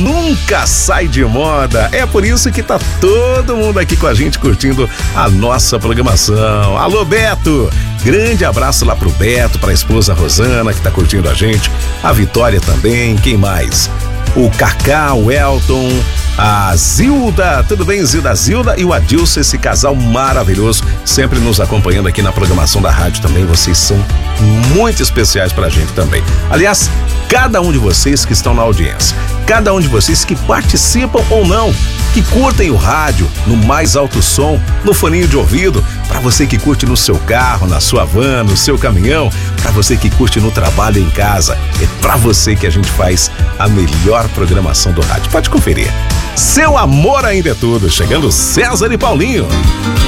nunca sai de moda. É por isso que tá todo mundo aqui com a gente curtindo a nossa programação. Alô, Beto! Grande abraço lá pro Beto, pra esposa Rosana, que tá curtindo a gente. A Vitória também, quem mais? O Cacá, o Elton, a Zilda, tudo bem, Zilda? Zilda e o Adilson, esse casal maravilhoso, sempre nos acompanhando aqui na programação da rádio também. Vocês são muito especiais pra gente também. Aliás, cada um de vocês que estão na audiência, cada um de vocês que participam ou não, que curtem o rádio no mais alto som, no foninho de ouvido, para você que curte no seu carro, na sua van, no seu caminhão, para você que curte no trabalho em casa, é para você que a gente faz a melhor programação do rádio. Pode conferir. Seu amor ainda é tudo, chegando César e Paulinho.